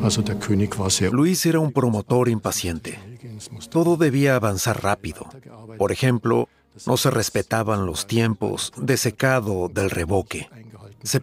Luis era un promotor impaciente. Todo debía avanzar rápido. Por ejemplo, no se respetaban los tiempos de secado del revoque. Se